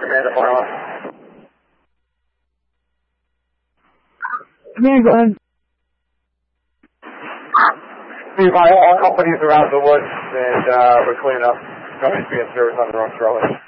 Commander Marla. Cleveland. Steve, all companies around the woods, and we're cleaning up. Going to be in service on the wrong trailer.